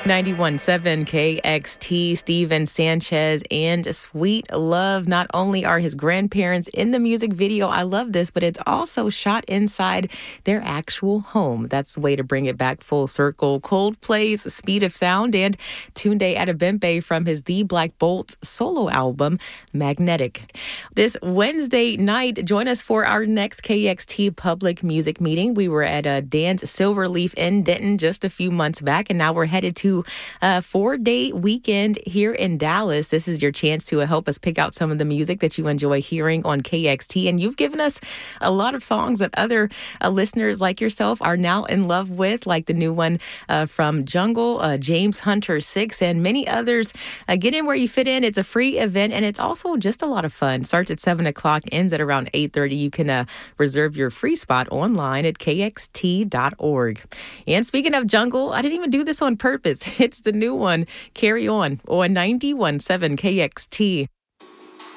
91.7 KXT, Steven Sanchez and Sweet Love. Not only are his grandparents in the music video, I love this, but it's also shot inside their actual home. That's the way to bring it back full circle. Coldplay's Speed of Sound and Tunde Adebimpe from his The Black Bolts solo album, Magnetic. This Wednesday night, join us for our next KXT public music meeting. We were at Dan's Silverleaf in Denton just a few months back, and now we're headed to a 4-day weekend here in Dallas. This is your chance to help us pick out some of the music that you enjoy hearing on KXT. And you've given us a lot of songs that other listeners like yourself are now in love with, like the new one from Jungle, James Hunter 6, and many others. Get in where you fit in. It's a free event, and it's also just a lot of fun. Starts at 7 o'clock, ends at around 8:30. You can reserve your free spot online at kxt.org. And speaking of Jungle, I didn't even do this on purpose. It's the new one, Carry On 91.7 KXT.